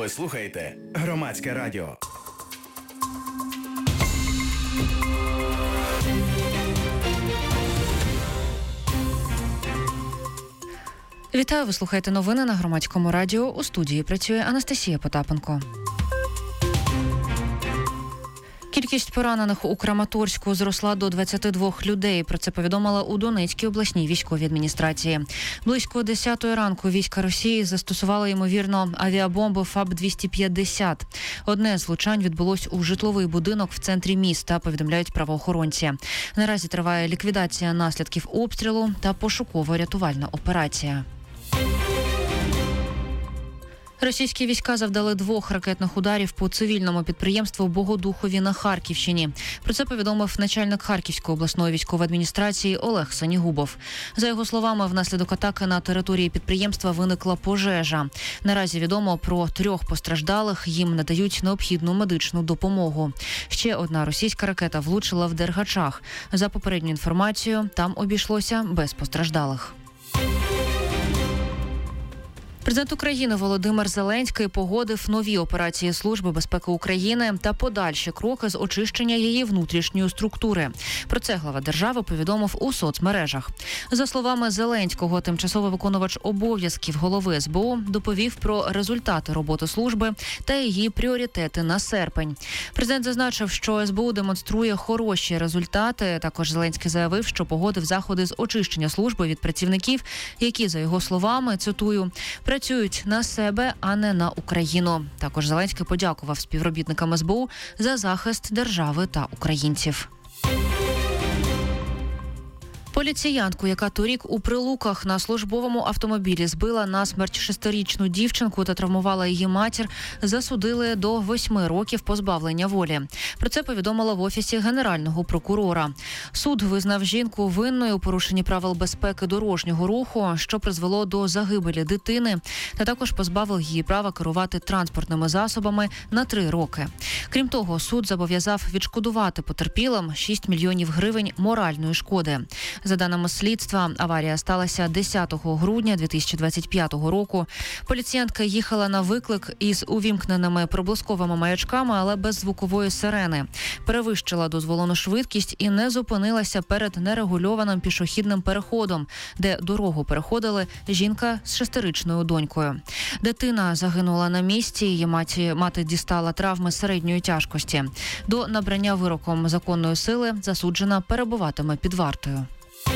Ви слухаєте Громадське радіо. Вітаю, ви слухаєте новини на Громадському радіо. У студії працює Анастасія Потапенко. Кількість поранених у Краматорську зросла до 22 людей. Про це повідомила у Донецькій обласній військовій адміністрації. Близько 10-ї ранку війська Росії застосували, ймовірно, авіабомби ФАБ-250. Одне з влучань відбулось у житловий будинок в центрі міста, повідомляють правоохоронці. Наразі триває ліквідація наслідків обстрілу та пошуково-рятувальна операція. Російські війська завдали 2 ракетних ударів по цивільному підприємству Богодухові на Харківщині. Про це повідомив начальник Харківської обласної військової адміністрації Олег Санігубов. За його словами, внаслідок атаки на території підприємства виникла пожежа. Наразі відомо про 3 постраждалих, їм надають необхідну медичну допомогу. Ще одна російська ракета влучила в Дергачах. За попередньою інформацією, там обійшлося без постраждалих. Президент України Володимир Зеленський погодив нові операції Служби безпеки України та подальші кроки з очищення її внутрішньої структури. Про це глава держави повідомив у соцмережах. За словами Зеленського, тимчасовий виконувач обов'язків голови СБУ доповів про результати роботи служби та її пріоритети на серпень. Президент зазначив, що СБУ демонструє хороші результати. Також Зеленський заявив, що погодив заходи з очищення служби від працівників, які, за його словами, цитую, працюють на себе, а не на Україну. Також Зеленський подякував співробітникам СБУ за захист держави та українців. Поліціянтку, яка торік у Прилуках на службовому автомобілі збила насмерть 6-річну дівчинку та травмувала її матір, засудили до 8 років позбавлення волі. Про це повідомила в Офісі Генерального прокурора. Суд визнав жінку винною у порушенні правил безпеки дорожнього руху, що призвело до загибелі дитини, та також позбавив її права керувати транспортними засобами на 3 роки. Крім того, суд зобов'язав відшкодувати потерпілим 6 мільйонів гривень моральної шкоди. За даними слідства, аварія сталася 10 грудня 2025 року. Поліціянтка їхала на виклик із увімкненими проблисковими маячками, але без звукової сирени. Перевищила дозволену швидкість і не зупинилася перед нерегульованим пішохідним переходом, де дорогу переходили жінка з 6-річною донькою. Дитина загинула на місці, її мати дістала травми середньої тяжкості. До набрання вироком законної сили засуджена перебуватиме під вартою.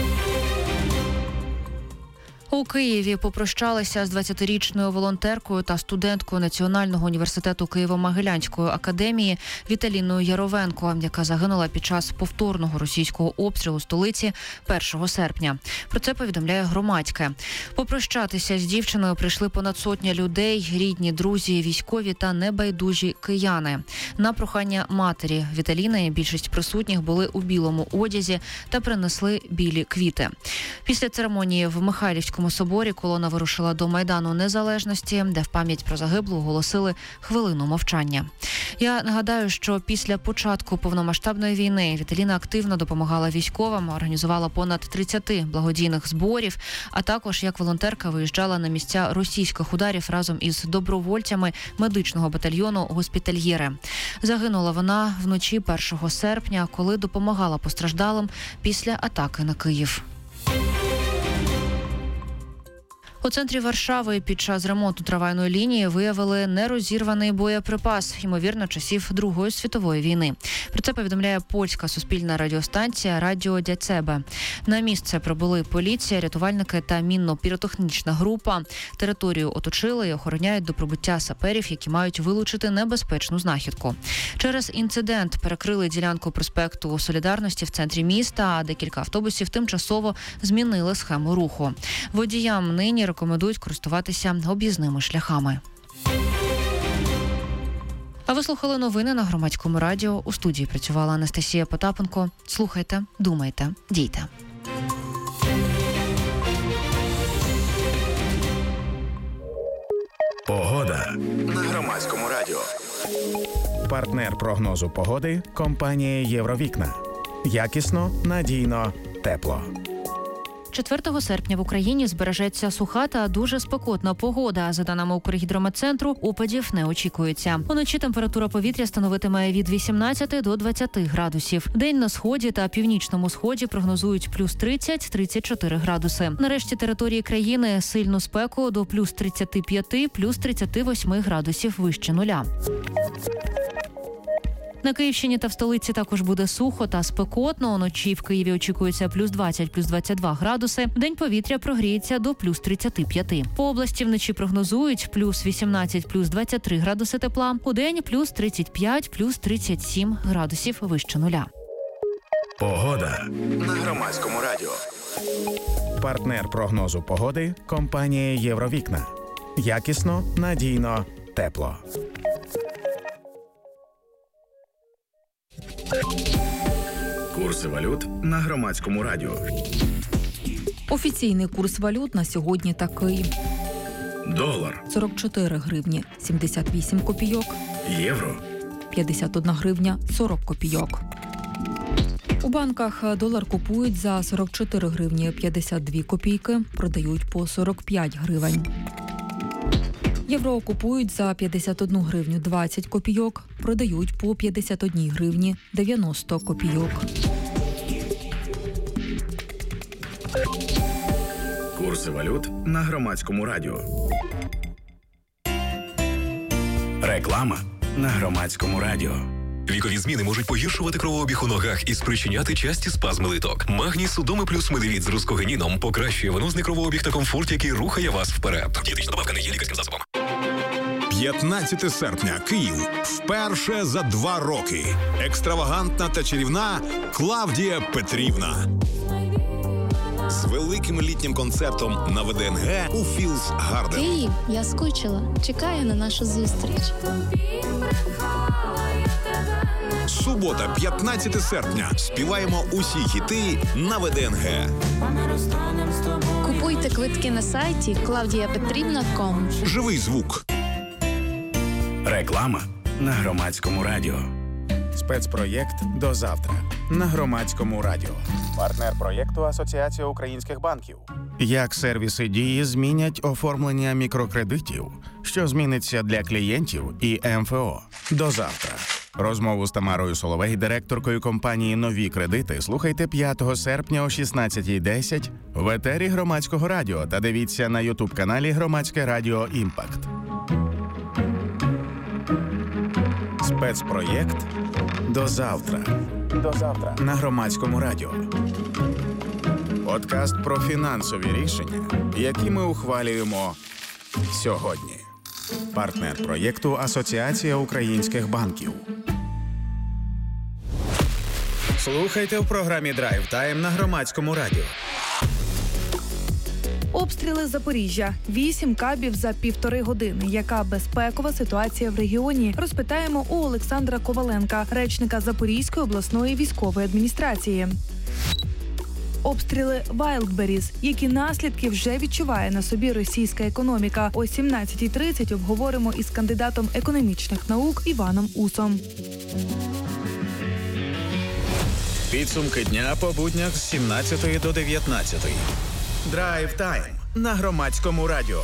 У Києві попрощалися з 20-річною волонтеркою та студенткою Національного університету Києво-Могилянської академії Віталіною Яровенко, яка загинула під час повторного російського обстрілу столиці 1 серпня. Про це повідомляє Громадське. Попрощатися з дівчиною прийшли понад 100 людей, рідні, друзі, військові та небайдужі кияни. На прохання матері Віталіни більшість присутніх були у білому одязі та принесли білі квіти. Після церемонії в Михайлівському соборі колона вирушила до Майдану Незалежності, де в пам'ять про загиблу оголосили хвилину мовчання. Я нагадаю, що після початку повномасштабної війни Віталіна активно допомагала військовим, організувала понад 30 благодійних зборів, а також як волонтерка виїжджала на місця російських ударів разом із добровольцями медичного батальйону «Госпітальєри». Загинула вона вночі 1 серпня, коли допомагала постраждалим після атаки на Київ. У центрі Варшави під час ремонту трамвайної лінії виявили нерозірваний боєприпас, ймовірно, часів Другої світової війни. Про це повідомляє польська суспільна радіостанція «Радіо Дяцебе». На місце прибули поліція, рятувальники та мінно-піротехнічна група. Територію оточили і охороняють до прибуття саперів, які мають вилучити небезпечну знахідку. Через інцидент перекрили ділянку проспекту Солідарності в центрі міста, а декілька автобусів тимчасово змінили схему руху. Водіям нині рекомендують користуватися об'їзними шляхами. А ви слухали новини на Громадському радіо. У студії працювала Анастасія Потапенко. Слухайте, думайте, дійте. Погода на Громадському радіо. Партнер прогнозу погоди – компанія «Євровікна». Якісно, надійно, тепло. 4 серпня в Україні збережеться суха та дуже спекотна погода. За даними Укргідрометцентру, опадів не очікується. Уночі температура повітря становитиме від 18 до 20 градусів. День на сході та північному сході прогнозують плюс 30-34 градуси. На решті території країни сильну спеку до плюс 35, плюс 38 градусів вище нуля. На Київщині та в столиці також буде сухо та спекотно. Уночі в Києві очікується плюс 20, плюс 22 градуси. Вдень повітря прогріється до плюс 35. По області вночі прогнозують плюс 18, плюс 23 градуси тепла. Удень плюс 35, плюс 37 градусів вище нуля. Погода на Громадському радіо. Партнер прогнозу погоди – компанія «Євровікна». Якісно, надійно, тепло. Курси валют на Громадському радіо. Офіційний курс валют на сьогодні такий. Долар 44 гривні 78 копійок. Євро 51 гривня 40 копійок. У банках долар купують за 44 гривні 52 копійки, продають по 45 гривень. Євро купують за 51 гривню 20 копійок, продають по 51 гривні 90 копійок. Курси валют на Громадському радіо. Реклама на Громадському радіо. Вікові зміни можуть погіршувати кровообіг у ногах і спричиняти часті спазми литок. Магній Судоми плюс Медивіт з рускогенીном покращує венозний кровообіг та комфорт, який рухає вас вперед. Дієтична добавка не є лікарським засобом. 15 серпня. Київ. Вперше за 2 роки. Екстравагантна та чарівна Клавдія Петрівна. З великим літнім концертом на ВДНГ у Філдс Гарден. Київ, я скучила. Чекаю на нашу зустріч. Субота, 15 серпня. Співаємо усі хіти на ВДНГ. Купуйте квитки на сайті claudiapetrivna.com. Живий звук. Реклама на Громадському радіо. Спецпроєкт «До завтра» на Громадському радіо. Партнер проєкту Асоціація українських банків. Як сервіси Дії змінять оформлення мікрокредитів? Що зміниться для клієнтів і МФО? До завтра. Розмову з Тамарою Соловей, директоркою компанії «Нові кредити», слухайте 5 серпня о 16:10 в етері Громадського радіо та дивіться на ютуб-каналі Громадське радіо «Імпакт». Спецпроєкт «До завтра». До завтра на Громадському радіо. Подкаст про фінансові рішення, які ми ухвалюємо сьогодні. Партнер проєкту Асоціація українських банків. Слухайте в програмі «Драйв Тайм» на Громадському радіо. Обстріли Запоріжжя. 8 кабів за 1,5 години. Яка безпекова ситуація в регіоні? Розпитаємо у Олександра Коваленка, речника Запорізької обласної військової адміністрації. Обстріли Вайлдберріс. Які наслідки вже відчуває на собі російська економіка? О 17:30 обговоримо із кандидатом економічних наук Іваном Усом. Підсумки дня по буднях з 17 до 19. Драйв Тайм на Громадському радіо.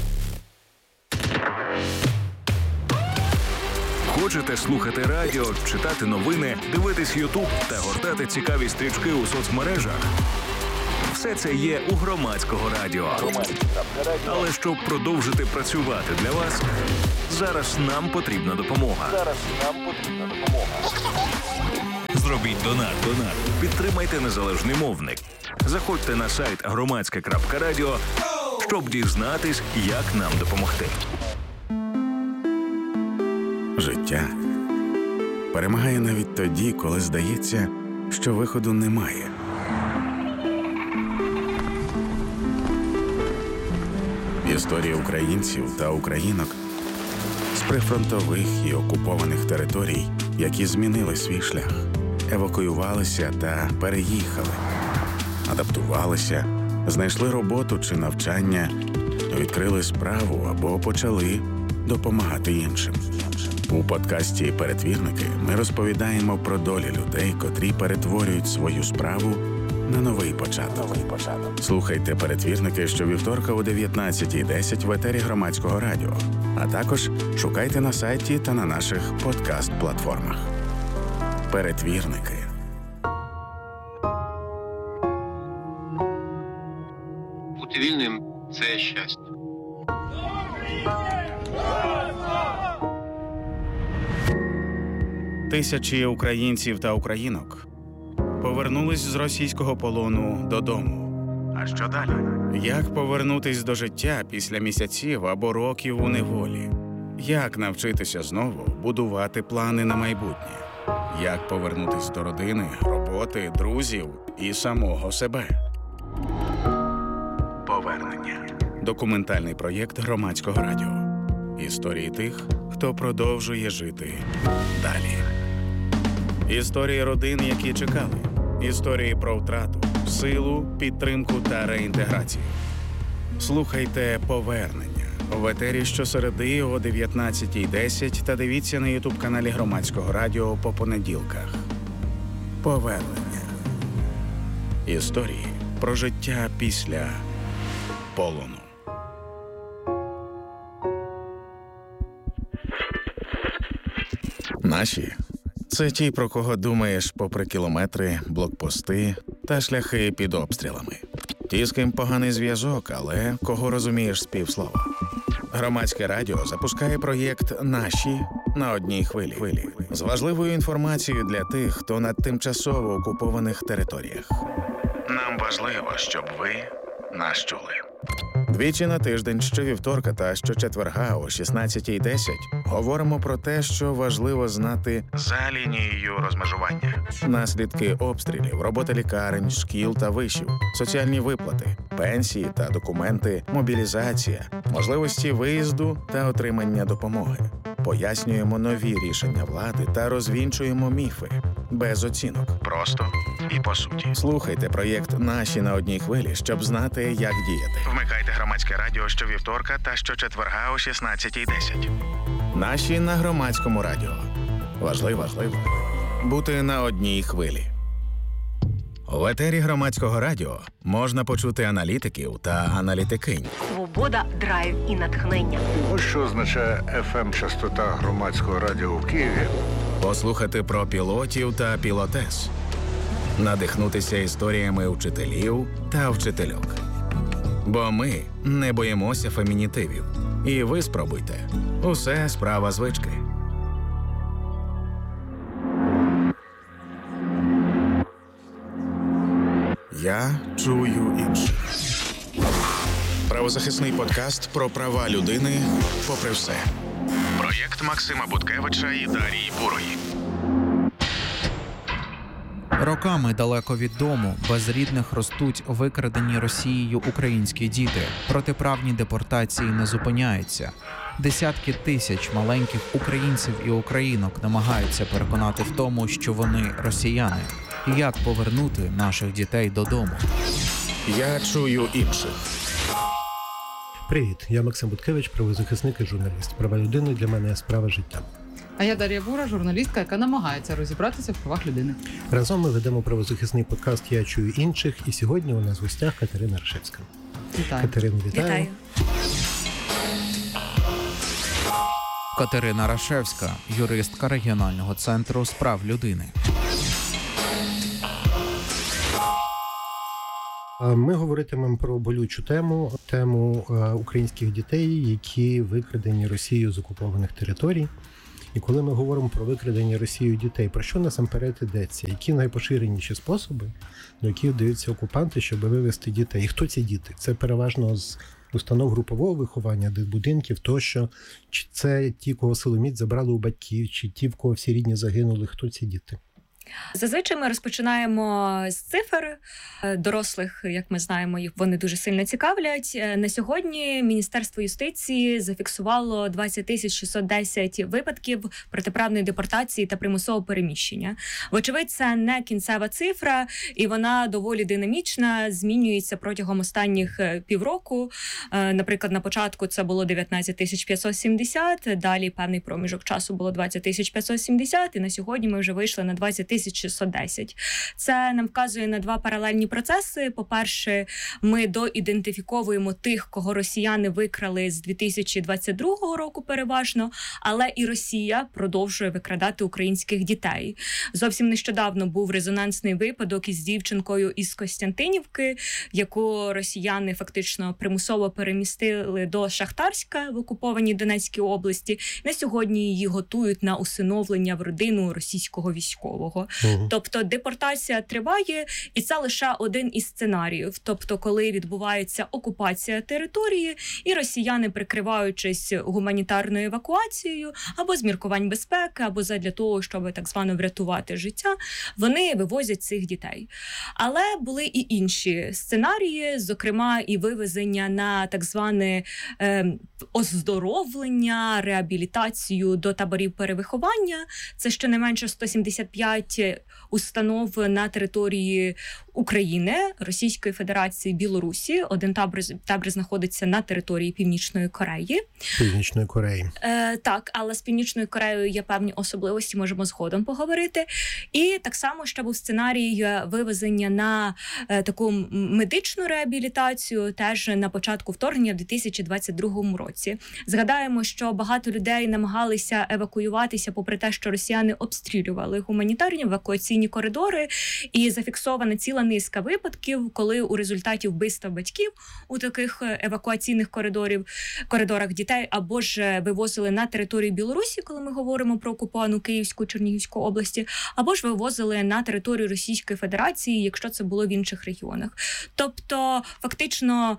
Хочете слухати радіо, читати новини, дивитись Ютуб та гортати цікаві стрічки у соцмережах? Все це є у Громадського радіо. Але щоб продовжити працювати для вас, зараз нам потрібна допомога. Зробіть донат. Підтримайте незалежний мовник. Заходьте на сайт громадське.радіо, щоб дізнатись, як нам допомогти. Життя перемагає навіть тоді, коли здається, що виходу немає. Історія українців та українок з прифронтових і окупованих територій, які змінили свій шлях, евакуювалися та переїхали, адаптувалися, знайшли роботу чи навчання, відкрили справу або почали допомагати іншим. У подкасті «Перетвірники» ми розповідаємо про долі людей, котрі перетворюють свою справу на новий початок. Слухайте «Перетвірники» щовівторка о 19:10 в етері Громадського радіо. А також шукайте на сайті та на наших подкаст-платформах. «Перетвірники». Бути вільним – це щастя. Тисячі українців та українок повернулись з російського полону додому. А що далі? Як повернутись до життя після місяців або років у неволі? Як навчитися знову будувати плани на майбутнє? Як повернутись до родини, роботи, друзів і самого себе? Повернення. Документальний проєкт Громадського радіо. Історії тих, хто продовжує жити далі. Історії родин, які чекали. Історії про втрату, силу, підтримку та реінтеграцію. Слухайте «Повернення» в етері щосереди о 19:10 та дивіться на ютуб-каналі Громадського радіо по понеділках. Повернення. Історії про життя після полону. Наші – це ті, про кого думаєш попри кілометри, блокпости та шляхи під обстрілами. Ті, з ким поганий зв'язок, але кого розумієш з півслова. Громадське радіо запускає проєкт «Наші» на одній хвилі. З важливою інформацією для тих, хто на тимчасово окупованих територіях. Нам важливо, щоб ви нас чули. Двічі на тиждень, щовівторка та щочетверга о 16:10 говоримо про те, що важливо знати за лінією розмежування. Наслідки обстрілів, робота лікарень, шкіл та вишів, соціальні виплати, пенсії та документи, мобілізація, можливості виїзду та отримання допомоги. Пояснюємо нові рішення влади та розвінчуємо міфи. Без оцінок. Просто і по суті. Слухайте проєкт «Наші» на одній хвилі, щоб знати, як діяти. Вмикайте Громадське радіо щовівторка та щочетверга о 16:10. «Наші» на Громадському радіо. Важливо бути на одній хвилі. В етері Громадського радіо можна почути аналітиків та аналітикинь. Свобода, драйв і натхнення. Ось що означає FM-частота Громадського радіо в Києві. Послухати про пілотів та пілотес. Надихнутися історіями вчителів та вчительок. Бо ми не боїмося фемінітивів. І ви спробуйте. Усе справа звички. Я чую інших. Правозахисний подкаст про права людини попри все. Проєкт Максима Буткевича і Дарії Бурої. Роками далеко від дому, без рідних ростуть викрадені Росією українські діти. Протиправні депортації не зупиняються. Десятки тисяч маленьких українців і українок намагаються переконати в тому, що вони росіяни. Як повернути наших дітей додому? Я чую інших. Привіт, я Максим Буткевич, правозахисник і журналіст. Права людини для мене – справа життя. А я Дар'я Бура, журналістка, яка намагається розібратися в правах людини. Разом ми ведемо правозахисний подкаст «Я чую інших», і сьогодні у нас в гостях Катерина Рашевська. Вітаю. Катерину, вітаю. Катерина Рашевська, юристка регіонального центру з прав людини. Ми говоритимемо про болючу тему українських дітей, які викрадені Росією з окупованих територій. І коли ми говоримо про викрадення Росією дітей, про що насамперед йдеться? Які найпоширеніші способи, до яких вдаються окупанти, щоб вивезти дітей? І хто ці діти? Це переважно з установ групового виховання, дитбудинків тощо. Чи це ті, кого силоміць забрали у батьків, чи ті, в кого всі рідні загинули? Хто ці діти? Зазвичай ми розпочинаємо з цифр дорослих, як ми знаємо, їх вони дуже сильно цікавлять. На сьогодні Міністерство юстиції зафіксувало 20 610 випадків протиправної депортації та примусового переміщення. Вочевидь, це не кінцева цифра, і вона доволі динамічна, змінюється протягом останніх півроку. Наприклад, на початку це було 19 570, далі певний проміжок часу було 20 570, і на сьогодні ми вже вийшли на 20 20610. Це нам вказує на два паралельні процеси. По-перше, ми доідентифіковуємо тих, кого росіяни викрали з 2022 року переважно, але і Росія продовжує викрадати українських дітей. Зовсім нещодавно був резонансний випадок із дівчинкою із Костянтинівки, яку росіяни фактично примусово перемістили до Шахтарська в окупованій Донецькій області. На сьогодні її готують на усиновлення в родину російського військового. Тобто депортація триває, і це лише один із сценаріїв. Тобто, коли відбувається окупація території, і росіяни, прикриваючись гуманітарною евакуацією, або з міркувань безпеки, або задля того, щоб так звано врятувати життя, вони вивозять цих дітей. Але були і інші сценарії, зокрема і вивезення на так зване оздоровлення, реабілітацію до таборів перевиховання. Це щонайменше 175 установ на території України, Російської Федерації, Білорусі. Один табір знаходиться на території Північної Кореї. Північної Кореї. Так, але з Північною Кореєю є певні особливості, можемо згодом поговорити. І так само ще був сценарій вивезення на таку медичну реабілітацію теж на початку вторгнення в 2022 році. Згадаємо, що багато людей намагалися евакуюватися попри те, що росіяни обстрілювали гуманітарні евакуаційні коридори, і зафіксована ціла низка випадків, коли у результаті вбивства батьків у таких евакуаційних коридорах дітей або ж вивозили на територію Білорусі, коли ми говоримо про окуповану Київську, Чернігівську області, або ж вивозили на територію Російської Федерації, якщо це було в інших регіонах. Тобто, фактично,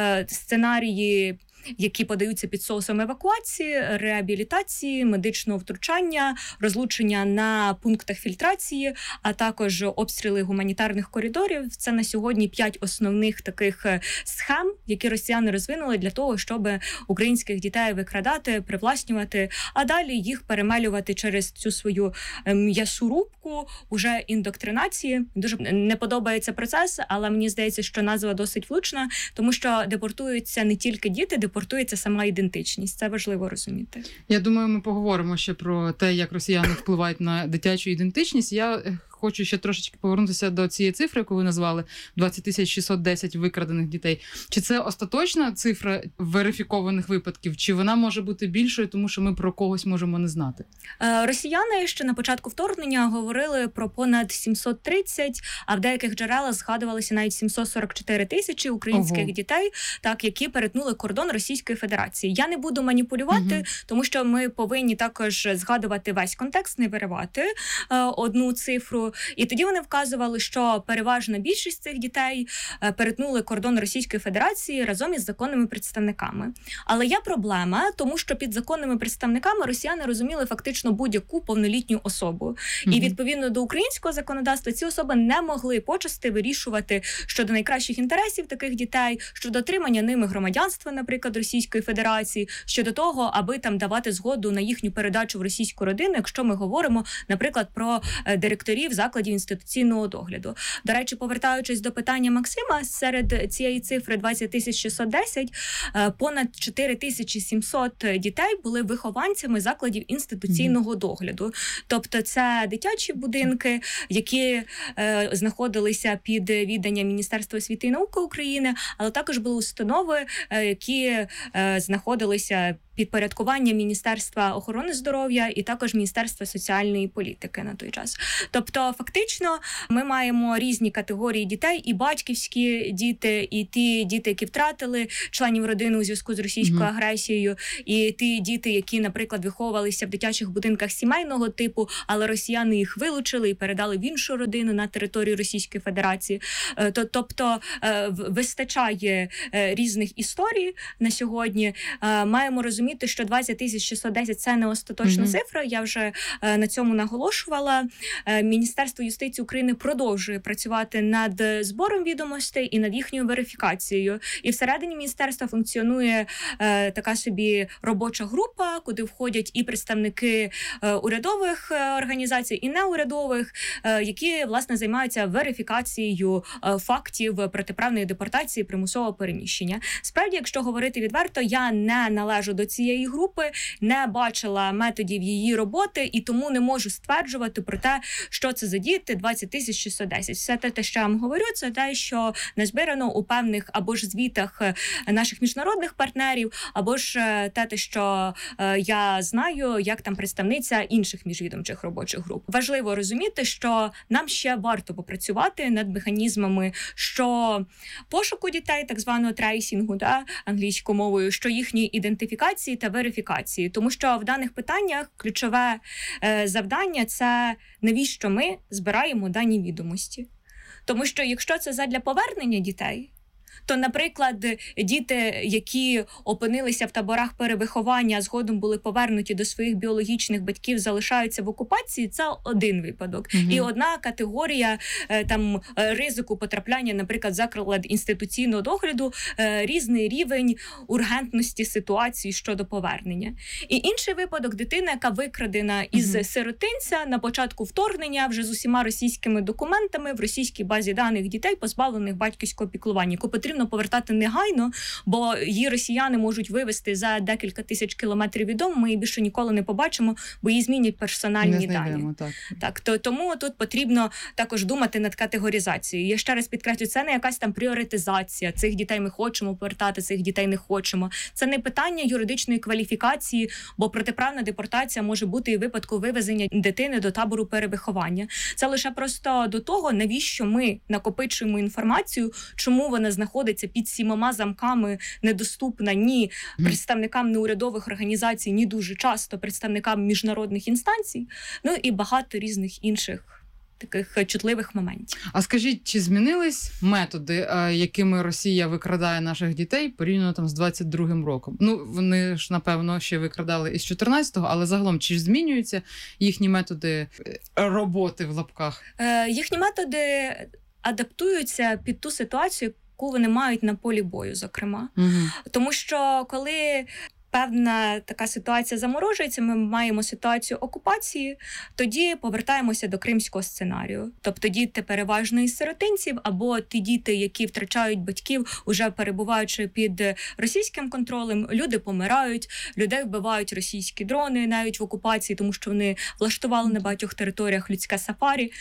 сценарії, які подаються під соусом евакуації, реабілітації, медичного втручання, розлучення на пунктах фільтрації, а також обстріли гуманітарних коридорів. Це на сьогодні 5 основних таких схем, які росіяни розвинули для того, щоб українських дітей викрадати, привласнювати, а далі їх перемелювати через цю свою м'ясорубку уже індоктринації. Дуже не подобається процес, але мені здається, що назва досить влучна, тому що депортуються не тільки діти, депортується сама ідентичність. Це важливо розуміти. Я думаю, ми поговоримо ще про те, як росіяни впливають на дитячу ідентичність. Я хочу ще трошечки повернутися до цієї цифри, яку ви назвали, 20 610 викрадених дітей. Чи це остаточна цифра верифікованих випадків, чи вона може бути більшою, тому що ми про когось можемо не знати? Росіяни ще на початку вторгнення говорили про понад 730, а в деяких джерелах згадувалися навіть 744 тисячі українських дітей, так, які перетнули кордон Російської Федерації. Я не буду маніпулювати, тому що ми повинні також згадувати весь контекст, не виривати одну цифру. І тоді вони вказували, що переважна більшість цих дітей перетнули кордон Російської Федерації разом із законними представниками. Але є проблема, тому що під законними представниками росіяни розуміли фактично будь-яку повнолітню особу. І відповідно до українського законодавства ці особи не могли почасти вирішувати щодо найкращих інтересів таких дітей, щодо отримання ними громадянства, наприклад, Російської Федерації, щодо того, аби там давати згоду на їхню передачу в російську родину, якщо ми говоримо, наприклад, про директорів закладів інституційного догляду. До речі, повертаючись до питання Максима, серед цієї цифри 20 610 понад 4700 дітей були вихованцями закладів інституційного догляду. Тобто це дитячі будинки, які знаходилися під відданням Міністерства освіти і науки України, але також були установи, які знаходилися підпорядкування Міністерства охорони здоров'я і також Міністерства соціальної політики на той час. Тобто, фактично, ми маємо різні категорії дітей, і батьківські діти, і ті діти, які втратили членів родини у зв'язку з російською агресією, і ті діти, які, наприклад, виховувалися в дитячих будинках сімейного типу, але росіяни їх вилучили і передали в іншу родину на територію Російської Федерації. Тобто, вистачає різних історій на сьогодні. Маємо розуміти, що 20 610 – це не остаточна цифра, я вже на цьому наголошувала. Міністерство юстиції України продовжує працювати над збором відомостей і над їхньою верифікацією. І всередині міністерства функціонує така собі робоча група, куди входять і представники урядових організацій, і неурядових, які, власне, займаються верифікацією фактів протиправної депортації, примусового переміщення. Справді, якщо говорити відверто, я не належу до цієї групи, не бачила методів її роботи і тому не можу стверджувати про те, що це за діти 20 610. Все те, що я вам говорю, це те, що назбирано у певних або ж звітах наших міжнародних партнерів, або ж те, що я знаю, як там представниця інших міжвідомчих робочих груп. Важливо розуміти, що нам ще варто попрацювати над механізмами, що пошуку дітей, так званого трейсінгу, англійською мовою, що їхньої ідентифікації та верифікації. Тому що в даних питаннях ключове завдання – це навіщо ми збираємо дані відомості. Тому що якщо це задля повернення дітей, то, наприклад, діти, які опинилися в таборах перевиховання, а згодом були повернуті до своїх біологічних батьків, залишаються в окупації, це один випадок. І одна категорія там ризику потрапляння, наприклад, заклад інституційного догляду, різний рівень ургентності ситуації щодо повернення. І інший випадок – дитина, яка викрадена із сиротинця на початку вторгнення, вже з усіма російськими документами в російській базі даних дітей, позбавлених батьківського піклування, яку потрібно повертати негайно, бо її росіяни можуть вивезти за декілька тисяч кілометрів від дому, ми її більше ніколи не побачимо, бо її змінять персональні дані. Тому тут потрібно також думати над категоризацією. Я ще раз підкреслю, це не якась там пріоритизація. Цих дітей ми хочемо повертати, цих дітей не хочемо. Це не питання юридичної кваліфікації, бо протиправна депортація може бути і в випадку вивезення дитини до табору перевиховання. Це лише просто до того, навіщо ми накопичуємо інформацію, чому вона знаходиться під 7 замками, недоступна ні представникам неурядових організацій, ні дуже часто представникам міжнародних інстанцій, ну і багато різних інших таких чутливих моментів. А скажіть, чи змінились методи, якими Росія викрадає наших дітей порівняно там з 22-м роком? Ну, вони ж, напевно, ще викрадали із 14-го, але загалом, чи ж змінюються їхні методи роботи в лапках? Їхні методи адаптуються під ту ситуацію, яку вони мають на полі бою, зокрема. Тому що коли певна така ситуація заморожується, ми маємо ситуацію окупації, тоді повертаємося до кримського сценарію. Тобто діти переважно із сиротинців, або ті діти, які втрачають батьків, уже перебуваючи під російським контролем, люди помирають, людей вбивають російські дрони навіть в окупації, тому що вони влаштували на багатьох територіях людське сафарі.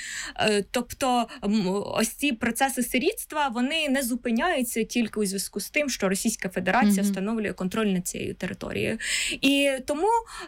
Тобто ось ці процеси сирітства, вони не зупиняються тільки у зв'язку з тим, що Російська Федерація встановлює контроль над цією територією. І тому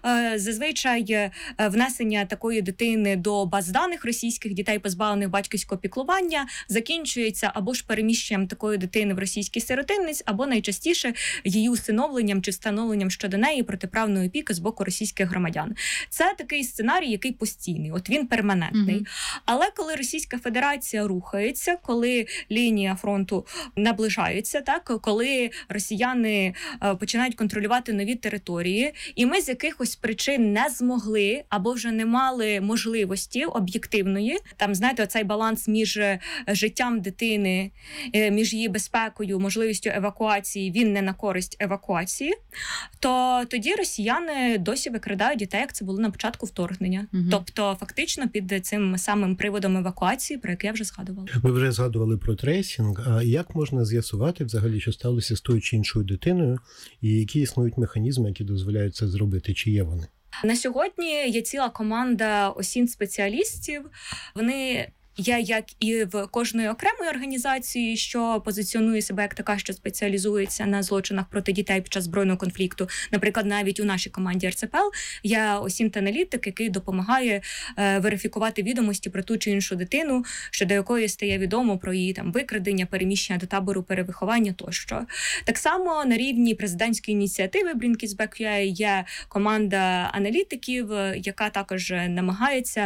зазвичай внесення такої дитини до баз даних російських дітей, позбавлених батьківського піклування, закінчується або ж переміщенням такої дитини в російський сиротинець, або найчастіше її усиновленням чи встановленням щодо неї протиправної опіки з боку російських громадян. Це такий сценарій, який постійний, от він перманентний. Але коли Російська Федерація рухається, коли лінія фронту наближається, коли росіяни починають контролювати нові території, і ми з якихось причин не змогли або вже не мали можливості об'єктивної, там, знаєте, оцей баланс між життям дитини, між її безпекою, можливістю евакуації, він не на користь евакуації, то тоді росіяни досі викрадають дітей, як це було на початку вторгнення. Тобто, фактично, під цим самим приводом евакуації, про який я вже згадувала. Ви вже згадували про трейсінг. А як можна з'ясувати взагалі, що сталося з тою чи іншою дитиною, і які існують механізми, які дозволяють це зробити? Чи є вони? На сьогодні є ціла команда осінь-спеціалістів. Вони є як і в кожної окремої організації, що позиціонує себе як така, що спеціалізується на злочинах проти дітей під час збройного конфлікту. Наприклад, навіть у нашій команді РЦПЛ є осінт-аналітик, який допомагає верифікувати відомості про ту чи іншу дитину, щодо якої стає відомо про її там викрадення, переміщення до табору перевиховання тощо. Так само на рівні президентської ініціативи Bring Kids Back UA є команда аналітиків, яка також намагається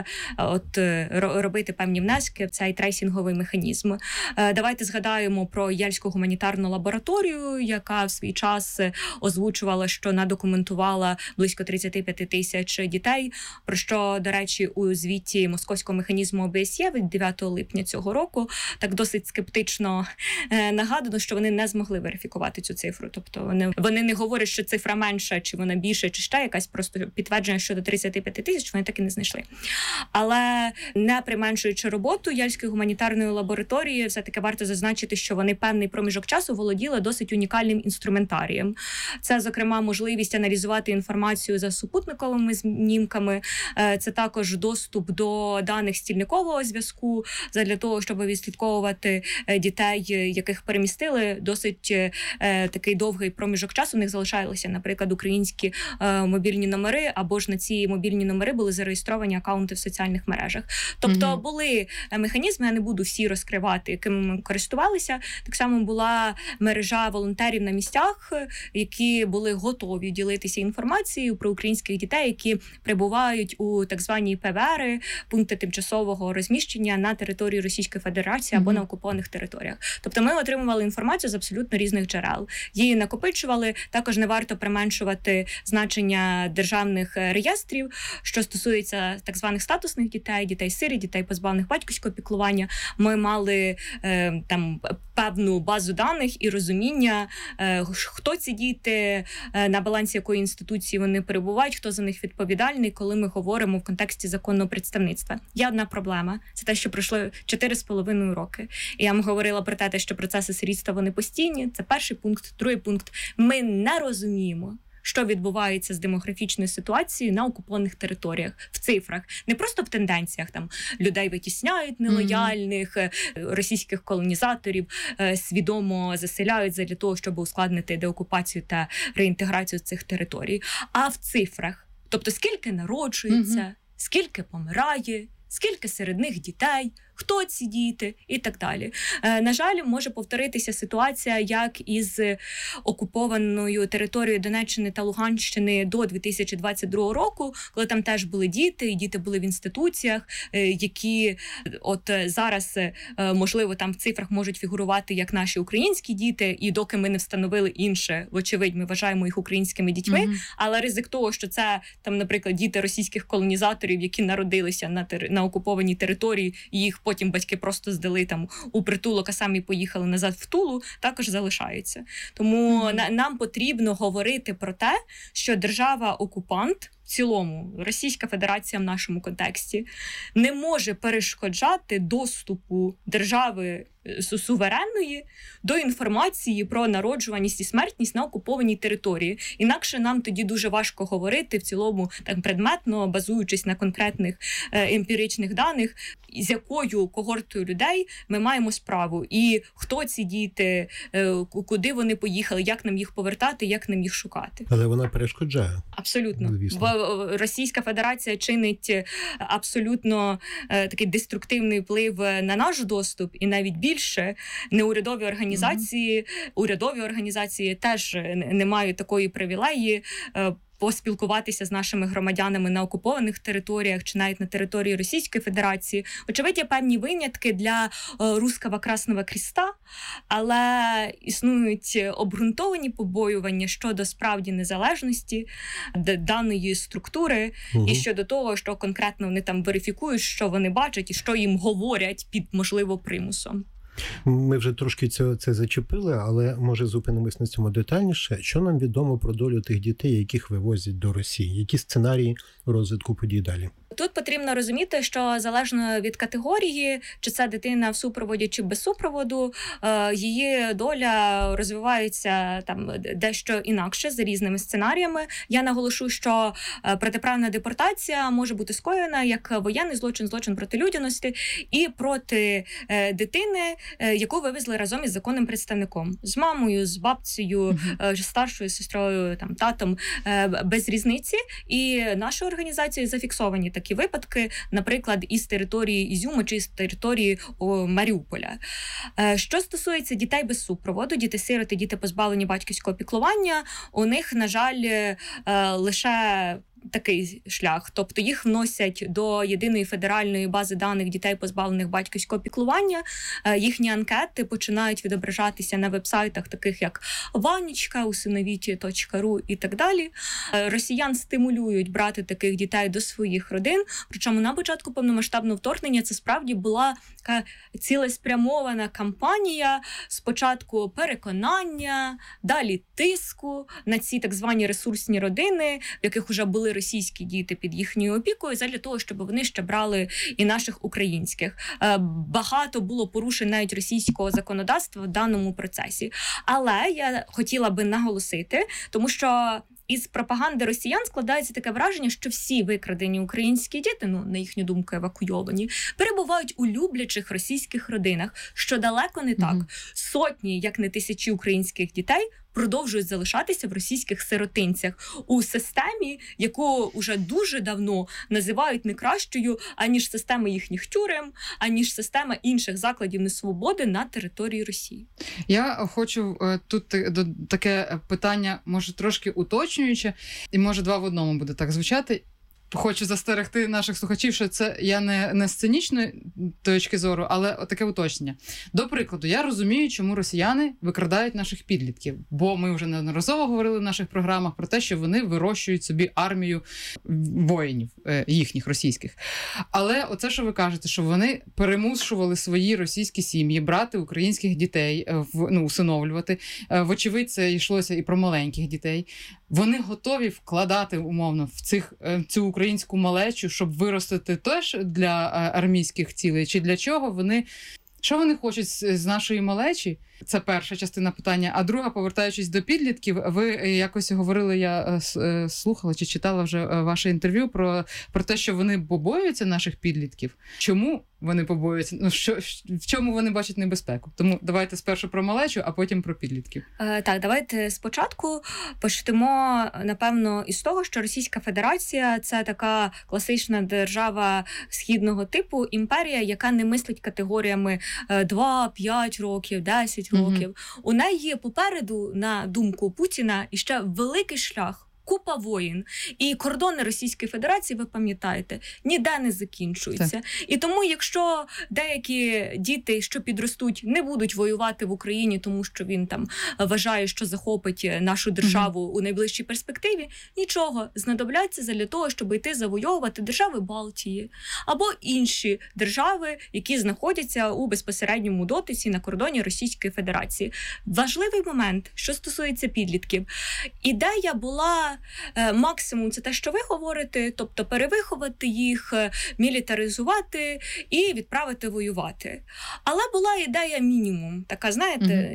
робити певні внески в цей трейсінговий механізм. Давайте згадаємо про Єльську гуманітарну лабораторію, яка в свій час озвучувала, що надокументувала близько 35 тисяч дітей, про що, до речі, у звіті московського механізму ОБСЄ від 9 липня цього року так досить скептично нагадано, що вони не змогли верифікувати цю цифру. Тобто вони не говорять, що цифра менша, чи вона більша, чи ще якась, просто підтвердження щодо 35 тисяч вони так і не знайшли. Але не применшуючи роботу роботу Єльської гуманітарної лабораторії, все-таки варто зазначити, що вони певний проміжок часу володіли досить унікальним інструментарієм. Це, зокрема, можливість аналізувати інформацію за супутниковими знімками, це також доступ до даних стільникового зв'язку, для того, щоб відслідковувати дітей, яких перемістили досить такий довгий проміжок часу. У них залишалися, наприклад, українські мобільні номери, або ж на ці мобільні номери були зареєстровані акаунти в соціальних мережах. Тобто були механізми, я не буду всі розкривати, якими ми користувалися. Так само була мережа волонтерів на місцях, які були готові ділитися інформацією про українських дітей, які перебувають у так звані ПВРи, пункти тимчасового розміщення на території Російської Федерації або на окупованих територіях. Тобто ми отримували інформацію з абсолютно різних джерел. Її накопичували. Також не варто применшувати значення державних реєстрів, що стосується так званих статусних дітей, дітей-сиріт, дітей позбавлених батьківського піклування. Ми мали там певну базу даних і розуміння, хто ці діти, на балансі якої інституції вони перебувають, хто за них відповідальний, коли ми говоримо в контексті законного представництва. Є одна проблема. Це те, що пройшло 4,5 роки. І я вам говорила про те, що процеси сирітства, вони постійні. Це перший пункт. Другий пункт. Ми не розуміємо, що відбувається з демографічною ситуацією на окупованих територіях, в цифрах. Не просто в тенденціях, там людей витісняють нелояльних, російських колонізаторів свідомо заселяють для того, щоб ускладнити деокупацію та реінтеграцію цих територій, а в цифрах. Тобто скільки народжується, скільки помирає, скільки серед них дітей, хто ці діти і так далі. На жаль, може повторитися ситуація, як із окупованою територією Донеччини та Луганщини до 2022 року, коли там теж були діти, і діти були в інституціях, які от зараз, можливо, там в цифрах можуть фігурувати як наші українські діти, і доки ми не встановили інше, вочевидь, ми вважаємо їх українськими дітьми, але ризик того, що це, там, наприклад, діти російських колонізаторів, які народилися на окупованій території, і їх потім батьки просто здали там у притулок, а самі поїхали назад в Тулу, також залишається. Тому нам потрібно говорити про те, що держава-окупант, в цілому Російська Федерація в нашому контексті, не може перешкоджати доступу держави суверенної до інформації про народжуваність і смертність на окупованій території. Інакше нам тоді дуже важко говорити в цілому так предметно, базуючись на конкретних емпіричних даних, з якою когортою людей ми маємо справу. І хто ці діти, куди вони поїхали, як нам їх повертати, як нам їх шукати. Але вона перешкоджає. Абсолютно. Російська Федерація чинить абсолютно такий деструктивний вплив на наш доступ, і навіть більше неурядові організації, урядові організації теж не мають такої привілеї поспілкуватися з нашими громадянами на окупованих територіях чи навіть на території Російської Федерації. Очевидь, є певні винятки для Руського Красного Креста, але існують обґрунтовані побоювання щодо справді незалежності даної структури і щодо того, що конкретно вони там верифікують, що вони бачать і що їм говорять під, можливо, примусом. Ми вже трошки це зачепили, але, може, зупинимось на цьому детальніше. Що нам відомо про долю тих дітей, яких вивозять до Росії? Які сценарії розвитку подій далі? Тут потрібно розуміти, що залежно від категорії, чи це дитина в супроводі, чи без супроводу, її доля розвивається там дещо інакше, за різними сценаріями. Я наголошу, що протиправна депортація може бути скоєна як воєнний злочин, злочин проти людяності і проти дитини, яку вивезли разом із законним представником. З мамою, з бабцею, старшою сестрою, там, татом, без різниці. І нашою організацією зафіксовані такі випадки, наприклад, із території Ізюму чи з території Маріуполя. Що стосується дітей без супроводу, діти-сироти, діти позбавлені батьківського піклування, у них, на жаль, лише такий шлях, тобто їх вносять до єдиної федеральної бази даних дітей, позбавлених батьківського піклування. Їхні анкети починають відображатися на вебсайтах, таких як Ванечка, усиновіть.ру і так далі. Росіян стимулюють брати таких дітей до своїх родин, причому на початку повномасштабного вторгнення це справді була така цілеспрямована кампанія, спочатку переконання, далі тиску на ці так звані ресурсні родини, в яких вже були російські діти під їхньою опікою, задля того, щоб вони ще брали і наших українських. Багато було порушень навіть російського законодавства в даному процесі. Але я хотіла би наголосити, тому що із пропаганди росіян складається таке враження, що всі викрадені українські діти, на їхню думку евакуйовані, перебувають у люблячих російських родинах, що далеко не так. Сотні, як не тисячі українських дітей продовжують залишатися в російських сиротинцях у системі, яку вже дуже давно називають не кращою, аніж система їхніх тюрем, аніж система інших закладів несвободи на території Росії. Я хочу тут таке питання, може трошки уточнююче, і може два в одному буде так звучати. Хочу застерегти наших слухачів, що це я не з цинічної точки зору, але таке уточнення. До прикладу, я розумію, чому росіяни викрадають наших підлітків, бо ми вже неодноразово говорили в наших програмах про те, що вони вирощують собі армію воїнів їхніх російських. Але оце, що ви кажете, що вони перемушували свої російські сім'ї брати українських дітей, усиновлювати. Вочевидь, це йшлося і про маленьких дітей. Вони готові вкладати, умовно, в цю українську малечу, щоб виростити теж для армійських цілей? Чи для чого вони... Що вони хочуть з нашої малечі? Це перша частина питання. А друга, повертаючись до підлітків, ви якось говорили, я слухала чи читала вже ваше інтерв'ю про те, що вони побоюються наших підлітків. Чому вони побоюються? В чому вони бачать небезпеку? Тому давайте спершу про малечу, а потім про підлітків. Так, давайте спочатку почнемо, напевно, із того, що Російська Федерація – це така класична держава східного типу, імперія, яка не мислить категоріями 2, 5 років, 10 років. У неї попереду, на думку Путіна, іще великий шлях. Купа воїн. І кордони Російської Федерації, ви пам'ятаєте, ніде не закінчуються. І тому, якщо деякі діти, що підростуть, не будуть воювати в Україні, тому що він там вважає, що захопить нашу державу у найближчій перспективі, нічого, знадобляться для того, щоб йти завойовувати держави Балтії або інші держави, які знаходяться у безпосередньому дотиці на кордоні Російської Федерації. Важливий момент, що стосується підлітків. Ідея була максимум це те, що ви говорите, тобто перевиховати їх, мілітаризувати і відправити воювати. Але була ідея мінімум, така, знаєте,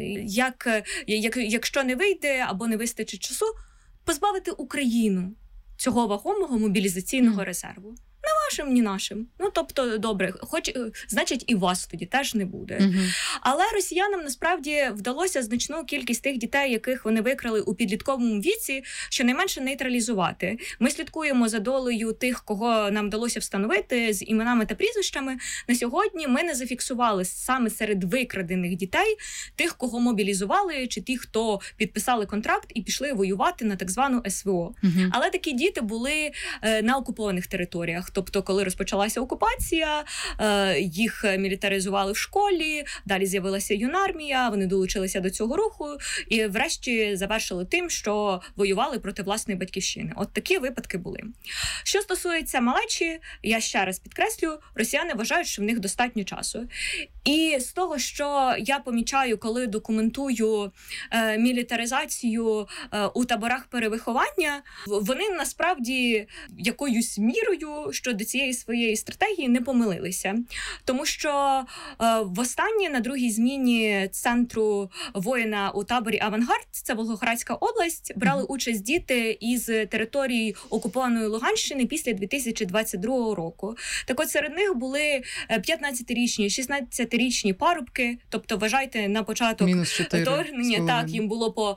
якщо не вийде або не вистачить часу, позбавити Україну цього вагомого мобілізаційного резерву. Не вашим, ні нашим. Тобто, добре, значить, і вас тоді теж не буде. Але росіянам насправді вдалося значну кількість тих дітей, яких вони викрали у підлітковому віці, щонайменше нейтралізувати. Ми слідкуємо за долею тих, кого нам вдалося встановити з іменами та прізвищами. На сьогодні ми не зафіксували саме серед викрадених дітей тих, кого мобілізували, чи тих, хто підписали контракт і пішли воювати на так звану СВО. Але такі діти були на окупованих територіях. Тобто, коли розпочалася окупація, їх мілітаризували в школі, далі з'явилася юнармія, вони долучилися до цього руху і врешті завершили тим, що воювали проти власної батьківщини. От такі випадки були. Що стосується малечі, я ще раз підкреслю, росіяни вважають, що в них достатньо часу. І з того, що я помічаю, коли документую мілітаризацію у таборах перевиховання, вони насправді якоюсь мірою щодо цієї своєї стратегії не помилилися. Тому що востаннє на другій зміні центру воїна у таборі «Авангард», це Волгоградська область, брали участь діти із території окупованої Луганщини після 2022 року. Так от серед них були 15-річні, 16-річні парубки, тобто вважайте на початок вторгнення, так, їм було по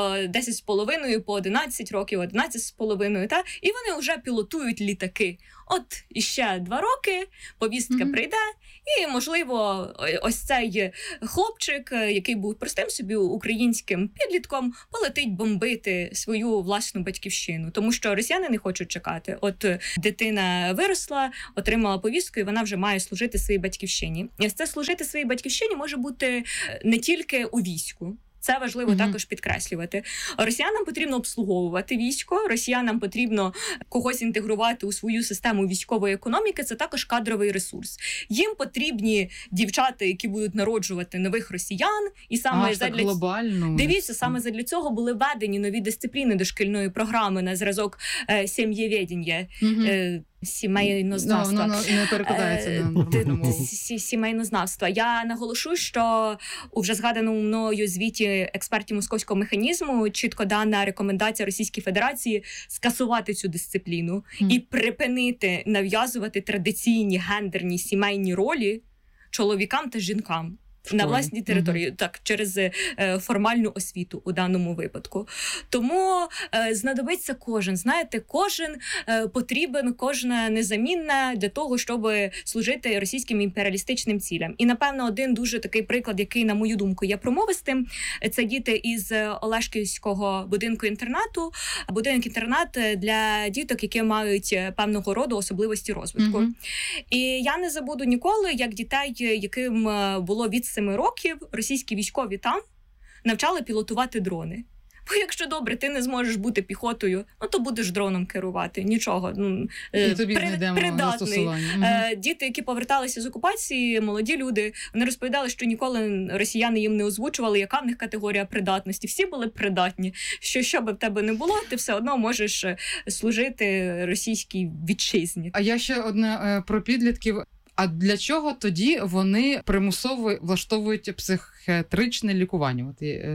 10,5, по 11 років, 11,5, та, і вони вже пілотують літаки. От іще 2 роки, повістка прийде, і, можливо, ось цей хлопчик, який був простим собі українським підлітком, полетить бомбити свою власну батьківщину. Тому що росіяни не хочуть чекати. От дитина виросла, отримала повістку, і вона вже має служити своїй батьківщині. І це служити своїй батьківщині може бути не тільки у війську. Це важливо також підкреслювати. Росіянам потрібно обслуговувати військо, росіянам потрібно когось інтегрувати у свою систему військової економіки, це також кадровий ресурс. Їм потрібні дівчата, які будуть народжувати нових росіян, і саме дивіться, саме задля цього були введені нові дисципліни дошкільної програми на зразок сім'євєдіння. Сімейнознавства. Не перекладається на сімейнознавства. Я наголошу, що у вже згаданому мною звіті експертів московського механізму чітко дана рекомендація Російській Федерації скасувати цю дисципліну і припинити нав'язувати традиційні гендерні сімейні ролі чоловікам та жінкам. На власній території, так, через формальну освіту у даному випадку. Тому знадобиться кожен, знаєте, кожен потрібен, кожна незамінна для того, щоб служити російським імперіалістичним цілям. І, напевно, один дуже такий приклад, який, на мою думку, є промовистим, це діти із Олешківського будинку-інтернату. Будинок-інтернат для діток, які мають певного роду особливості розвитку. І я не забуду ніколи, як дітей, яким було від 7 років, російські військові там навчали пілотувати дрони. Бо якщо добре, ти не зможеш бути піхотою, то будеш дроном керувати. Нічого. Придатний. Діти, які поверталися з окупації, молоді люди, вони розповідали, що ніколи росіяни їм не озвучували, яка в них категорія придатності. Всі були придатні. Що би в тебе не було, ти все одно можеш служити російській вітчизні. А я ще одне про підлітків. А для чого тоді вони примусово влаштовують психіатричне лікування?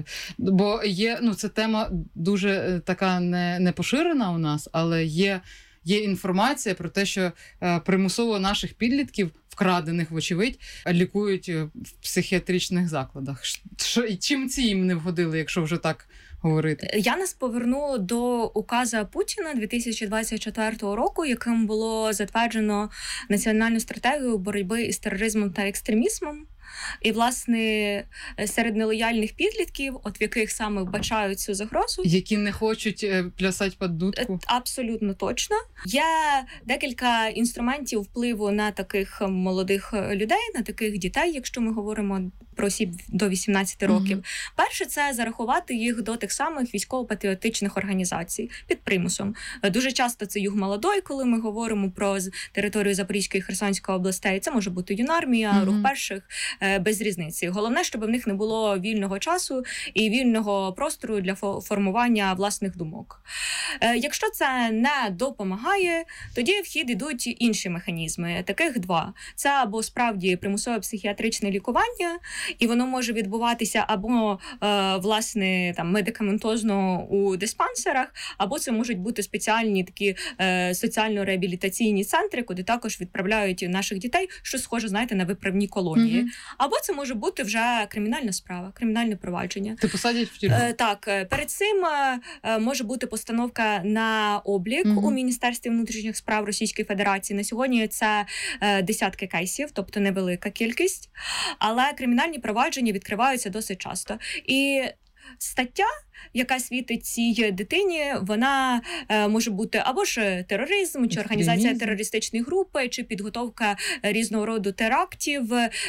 Бо є, це тема дуже така не поширена у нас, але є інформація про те, що примусово наших підлітків, вкрадених, вочевидь, лікують в психіатричних закладах. Чим ці їм не вгодили, якщо вже так говорити? Я нас поверну до указа Путіна 2024 року, яким було затверджено національну стратегію боротьби із тероризмом та екстремізмом. І, власне, серед нелояльних підлітків, в яких саме вбачають цю загрозу. Які не хочуть плясати під дудку? Абсолютно точно. Є декілька інструментів впливу на таких молодих людей, на таких дітей, якщо ми говоримо про осіб до 18 років. Перше – це зарахувати їх до тих самих військово-патріотичних організацій під примусом. Дуже часто це Юг Молодой, коли ми говоримо про територію Запорізької і Херсонської областей. Це може бути Юнармія, Рух перших, без різниці. Головне, щоб в них не було вільного часу і вільного простору для формування власних думок. Якщо це не допомагає, тоді в хід йдуть інші механізми. Таких два. Це або справді примусове психіатричне лікування, і воно може відбуватися або, власне, там, медикаментозно у диспансерах, або це можуть бути спеціальні такі соціально-реабілітаційні центри, куди також відправляють наших дітей, що схоже, знаєте, на виправні колонії. Або це може бути вже кримінальна справа, кримінальне провадження. Ти посадять в тюрму? Так. Перед цим може бути постановка на облік у Міністерстві внутрішніх справ Російської Федерації. На сьогодні це десятки кейсів, тобто невелика кількість. Але кримінальні провадження відкриваються досить часто. І стаття, яка світить цій дитині, вона може бути або ж тероризм, чи організація терористичної групи, чи підготовка різного роду терактів,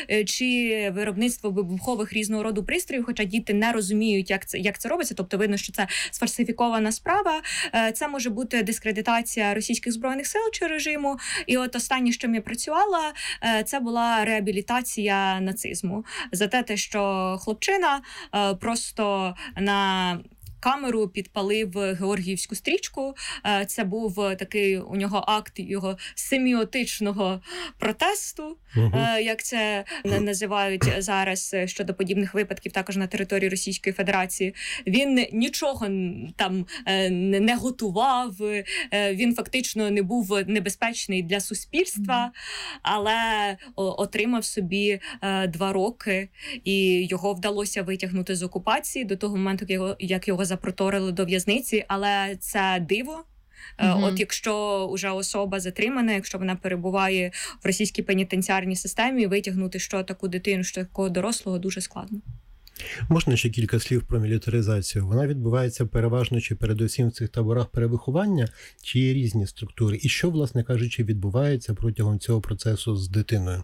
чи виробництво вибухових різного роду пристроїв, хоча діти не розуміють, як це робиться, тобто видно, що це сфальсифікована справа. Це може бути дискредитація російських збройних сил чи режиму. І от останнє, що я працювала, це була реабілітація нацизму. За те, що хлопчина просто на камеру підпалив георгіївську стрічку. Це був такий у нього акт його семіотичного протесту, як це називають зараз щодо подібних випадків також на території Російської Федерації. Він нічого там не готував, він фактично не був небезпечний для суспільства, але отримав собі 2 роки, і його вдалося витягнути з окупації до того моменту, як його запроторили до в'язниці, але це диво. От якщо вже особа затримана, якщо вона перебуває в російській пенітенціарній системі, витягнути що таку дитину, що такого дорослого дуже складно. Можна ще кілька слів про мілітаризацію? Вона відбувається переважно чи передусім в цих таборах перевиховання, чи є різні структури? І що, власне кажучи, відбувається протягом цього процесу з дитиною?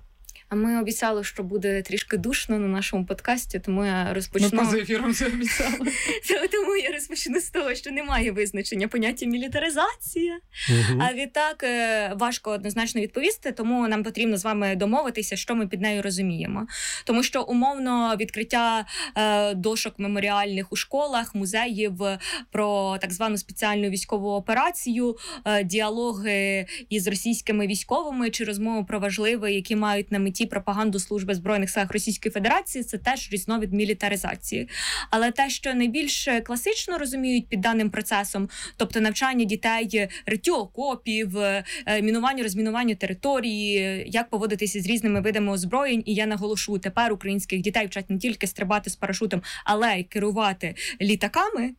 Ми обіцяли, що буде трішки душно на нашому подкасті, тому я розпочну. Ми поза ефіром це обіцяли. Тому я розпочну з того, що немає визначення поняття мілітаризація. А відтак важко однозначно відповісти, тому нам потрібно з вами домовитися, що ми під нею розуміємо. Тому що умовно відкриття дошок меморіальних у школах, музеїв про так звану спеціальну військову операцію, діалоги із російськими військовими чи розмови про важливе, які мають на меті пропаганду Служби Збройних Сил Російської Федерації, це теж різновид мілітаризації. Але те, що найбільш класично розуміють під даним процесом, тобто навчання дітей риттю окопів, мінуванню, розмінуванню території, як поводитися з різними видами озброєнь, і я наголошу, тепер українських дітей вчать не тільки стрибати з парашутом, але й керувати літаками,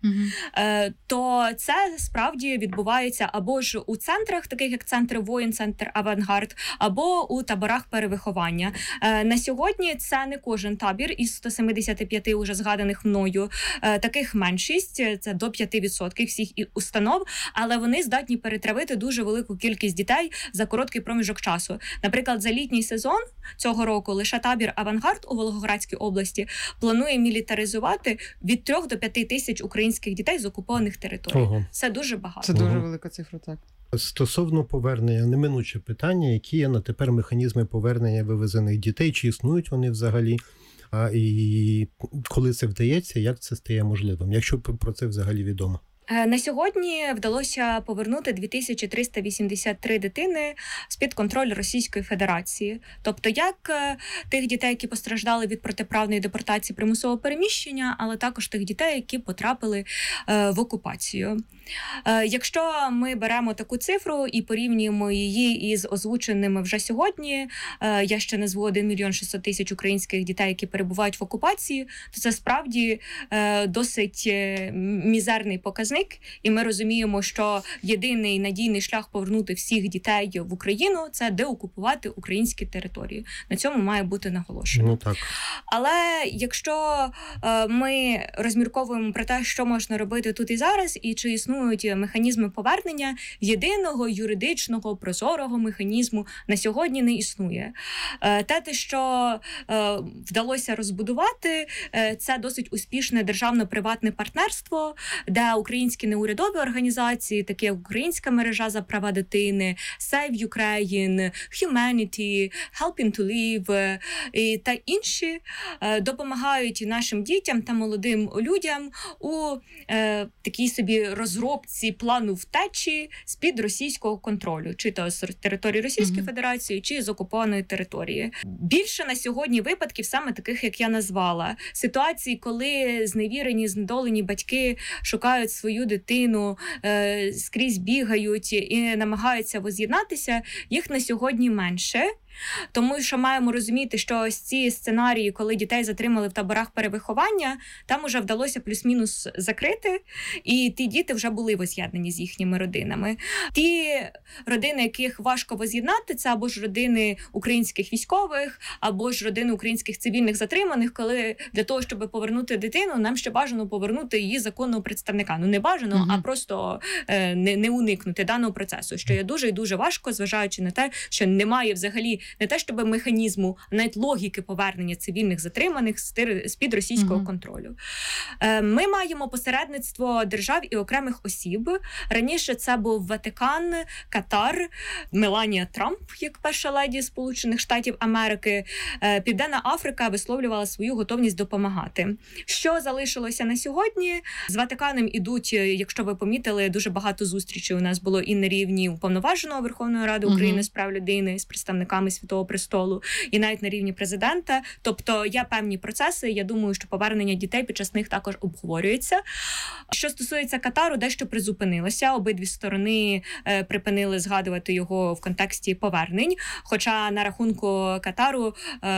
то це справді відбувається або ж у центрах, таких як центр воїн, центр Авангард, або у таборах перевиховання. На сьогодні це не кожен табір із 175 уже згаданих мною. Таких меншість, це до 5% всіх установ, але вони здатні перетравити дуже велику кількість дітей за короткий проміжок часу. Наприклад, за літній сезон цього року лише табір Авангард у Волгоградській області планує мілітаризувати від 3 до 5 тисяч українських дітей з окупованих територій. Це дуже багато. Це дуже велика цифра, так. Стосовно повернення, неминуче питання, які є на тепер механізми повернення вивезених дітей, чи існують вони взагалі, і коли це вдається, як це стає можливим, якщо про це взагалі відомо? На сьогодні вдалося повернути 2383 дитини з-під контролю Російської Федерації. Тобто як тих дітей, які постраждали від протиправної депортації примусового переміщення, але також тих дітей, які потрапили в окупацію. Якщо ми беремо таку цифру і порівнюємо її із озвученими вже сьогодні, я ще назву 1 мільйон 600 тисяч українських дітей, які перебувають в окупації, то це справді досить мізерний показник. І ми розуміємо, що єдиний надійний шлях повернути всіх дітей в Україну – це деокупувати українські території. На цьому має бути наголошено. Ну, так. Але якщо ми розмірковуємо про те, що можна робити тут і зараз, і чи існують механізми повернення, єдиного юридичного прозорого механізму на сьогодні не існує. Те, що вдалося розбудувати, це досить успішне державно-приватне партнерство, де українські неурядові організації, такі як Українська мережа за права дитини, Save Ukraine, Humanity, Helping to Live та інші допомагають нашим дітям та молодим людям у такій собі розробці плану втечі з-під російського контролю, чи то з території Російської Федерації, чи з окупованої території. Більше на сьогодні випадків саме таких, як я назвала. Ситуації, коли зневірені, знедолені батьки шукають свою дитину, скрізь бігають і намагаються воз'єднатися, їх на сьогодні менше. Тому що маємо розуміти, що ось ці сценарії, коли дітей затримали в таборах перевиховання, там уже вдалося плюс-мінус закрити, і ті діти вже були воз'єднані з їхніми родинами. Ті родини, яких важко воз'єднати, це або ж родини українських військових, або ж родини українських цивільних затриманих, коли для того, щоб повернути дитину, нам ще бажано повернути її законного представника. Ну, не бажано, а просто не уникнути даного процесу, що є дуже і дуже важко, зважаючи на те, що немає взагалі не те, щоб механізму, а навіть логіки повернення цивільних затриманих з-під російського контролю. Ми маємо посередництво держав і окремих осіб. Раніше це був Ватикан, Катар, Меланія Трамп, як перша леді Сполучених Штатів Америки. Південна Африка висловлювала свою готовність допомагати. Що залишилося на сьогодні? З Ватиканом ідуть, якщо ви помітили, дуже багато зустрічей у нас було і на рівні Уповноваженого Верховної Ради України з прав людини, з представниками Святого Престолу, і навіть на рівні президента. Тобто є певні процеси, я думаю, що повернення дітей під час них також обговорюється. Що стосується Катару, дещо призупинилося. Обидві сторони припинили згадувати його в контексті повернень. Хоча на рахунку Катару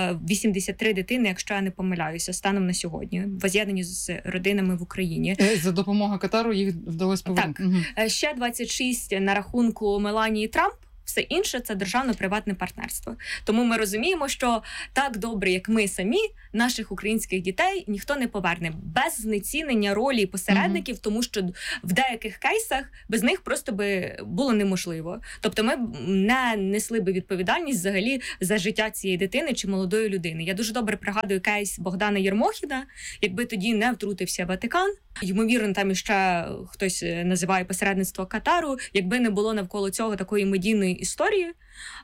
83 дитини, якщо я не помиляюся, станом на сьогодні, воз'єднані з родинами в Україні. За допомогою Катару їх вдалося повернути. Так. Ще 26 на рахунку Меланії Трамп, Все інше – це державно-приватне партнерство. Тому ми розуміємо, що так добре, як ми самі, наших українських дітей ніхто не поверне. Без знецінення ролі посередників, тому що в деяких кейсах без них просто би було неможливо. Тобто ми не несли би відповідальність взагалі за життя цієї дитини чи молодої людини. Я дуже добре пригадую кейс Богдана Єрмохіна, якби тоді не втрутився Ватикан. Ймовірно, там іще хтось називає посередництво Катару. Якби не було навколо цього такої медійної історії,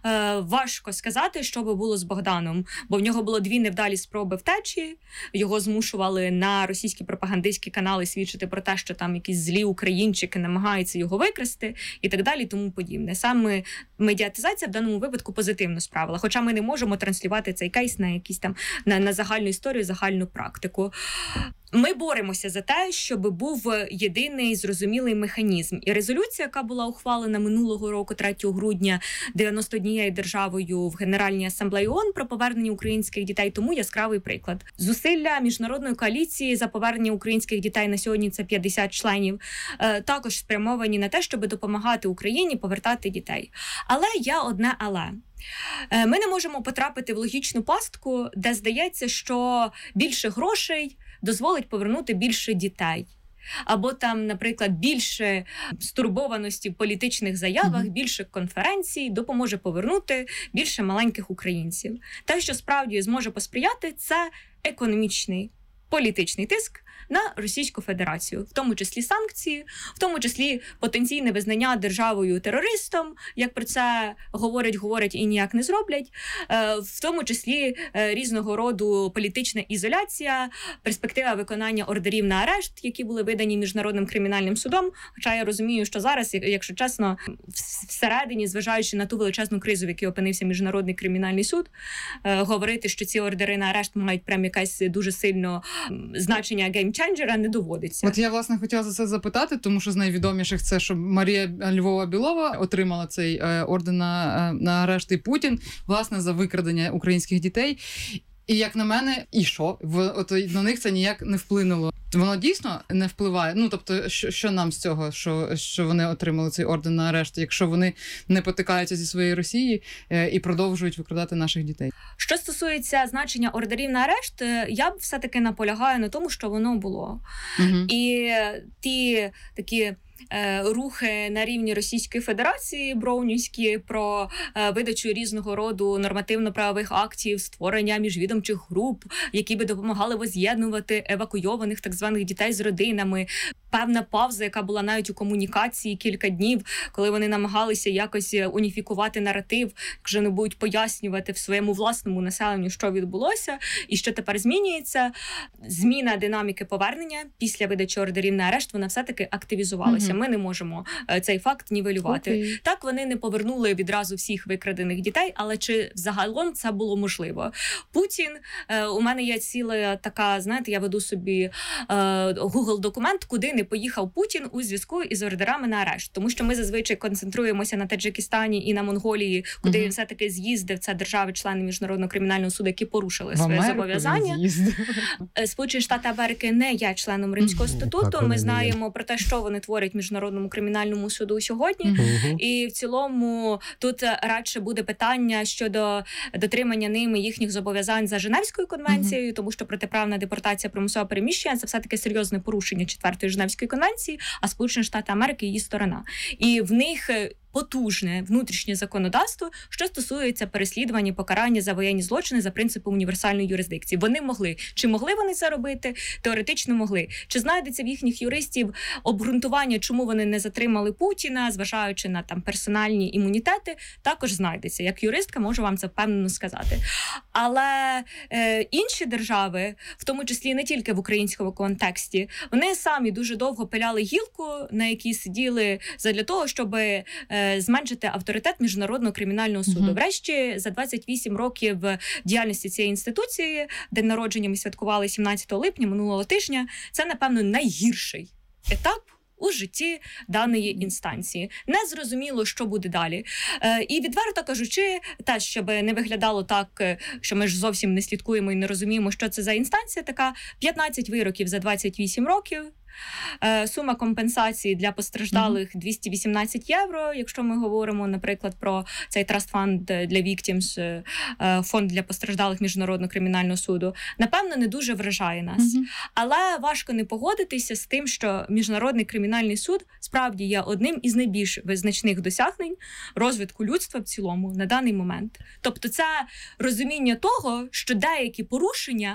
важко сказати, що би було з Богданом. Бо в нього було 2 невдалі спроби втечі, його змушували на російські пропагандистські канали свідчити про те, що там якісь злі українчики намагаються його викрасти і так далі, тому подібне. Саме медіатизація в даному випадку позитивно справила, хоча ми не можемо транслювати цей кейс на якісь там на загальну історію, загальну практику. Ми боремося за те, щоб був єдиний зрозумілий механізм. І резолюція, яка була ухвалена минулого року, 3 грудня, 91 державою в Генеральній асамблеї ООН про повернення українських дітей, тому яскравий приклад. Зусилля міжнародної коаліції за повернення українських дітей, на сьогодні це 50 членів, також спрямовані на те, щоб допомагати Україні повертати дітей. Але є одне але. Ми не можемо потрапити в логічну пастку, де здається, що більше грошей дозволить повернути більше дітей. Або там, наприклад, більше стурбованості в політичних заявах, більше конференцій допоможе повернути більше маленьких українців. Те, що справді зможе посприяти, це економічний, політичний тиск на Російську Федерацію, в тому числі санкції, в тому числі потенційне визнання державою терористом, як про це говорять і ніяк не зроблять, в тому числі різного роду політична ізоляція, перспектива виконання ордерів на арешт, які були видані Міжнародним кримінальним судом. Хоча я розумію, що зараз, якщо чесно, всередині, зважаючи на ту величезну кризу, в якій опинився Міжнародний кримінальний суд, говорити, що ці ордери на арешт мають прям якесь дуже сильно значення геймченджера, не доводиться. От я, власне, хотіла за це запитати, тому що з найвідоміших це, що Марія Львова-Білова отримала цей орден на арешт, і Путін, власне, за викрадення українських дітей. І, як на мене, і що? От на них це ніяк не вплинуло. Воно дійсно не впливає? Ну, тобто, що нам з цього, що вони отримали цей орден на арешт, якщо вони не потикаються зі своєї Росії і продовжують викрадати наших дітей? Що стосується значення ордерів на арешт, я б все-таки наполягаю на тому, що воно було. І ті такі рухи на рівні Російської Федерації броунівські про видачу різного роду нормативно-правових актів, створення міжвідомчих груп, які би допомагали воз'єднувати евакуйованих так званих дітей з родинами. Певна пауза, яка була навіть у комунікації кілька днів, коли вони намагалися якось уніфікувати наратив, якщо не будуть пояснювати в своєму власному населенню, що відбулося і що тепер змінюється. Зміна динаміки повернення після видачі ордерів на арешт, вона все-таки активізувалася. Ми не можемо цей факт нівелювати. Так, вони не повернули відразу всіх викрадених дітей, але чи загалом це було можливо? Путін, у мене є ціла така, знаєте, я веду собі Google-документ, куди не поїхав Путін у зв'язку із ордерами на арешт. Тому що ми зазвичай концентруємося на Таджикистані і на Монголії, куди він все-таки з'їздив. Це держави-члени Міжнародного кримінального суду, які порушили своє зобов'язання. Сполучені Штати Америки не є членом Римського статуту. Ми знаємо про те, що вони творять Міжнародному кримінальному суду сьогодні. І в цілому тут радше буде питання щодо дотримання ними їхніх зобов'язань за Женевською конвенцією, тому що протиправна депортація, примусове переміщення – це все-таки серйозне порушення 4-ї Женевської конвенції, а Сполучені Штати Америки – її сторона. І в них потужне внутрішнє законодавство, що стосується переслідування, покарання за воєнні злочини за принципом універсальної юрисдикції. Вони могли. Чи могли вони це робити? Теоретично могли. Чи знайдеться в їхніх юристів обґрунтування, чому вони не затримали Путіна, зважаючи на там персональні імунітети? Також знайдеться. Як юристка можу вам це впевнено сказати. Але інші держави, в тому числі не тільки в українському контексті, вони самі дуже довго пиляли гілку, на якій сиділи задля того, щоб зменшити авторитет Міжнародного кримінального суду. Врешті, за 28 років діяльності цієї інституції, день народження ми святкували 17 липня минулого тижня, це, напевно, найгірший етап у житті даної інстанції. Не зрозуміло, що буде далі. І відверто кажучи, теж, щоб не виглядало так, що ми ж зовсім не слідкуємо і не розуміємо, що це за інстанція така, 15 вироків за 28 років. Сума компенсації для постраждалих 218 євро. Якщо ми говоримо, наприклад, про цей Trust Fund для Victims, фонд для постраждалих Міжнародного кримінального суду, напевно, не дуже вражає нас. Але важко не погодитися з тим, що Міжнародний кримінальний суд справді є одним із найбільш визначних досягнень розвитку людства в цілому на даний момент. Тобто це розуміння того, що деякі порушення